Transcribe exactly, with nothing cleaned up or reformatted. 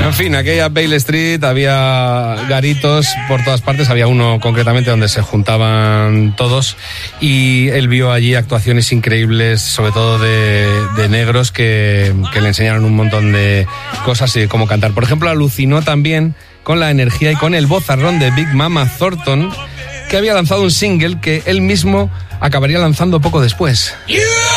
En fin, aquella Bale Street había garitos por todas partes, había uno concretamente donde se juntaban todos y él vio allí actuaciones increíbles, sobre todo de, de negros que, que le enseñaron un montón de cosas y cómo cantar. Por ejemplo, alucinó también con la energía y con el vozarrón de Big Mama Thornton, que había lanzado un single que él mismo acabaría lanzando poco después. Yeah.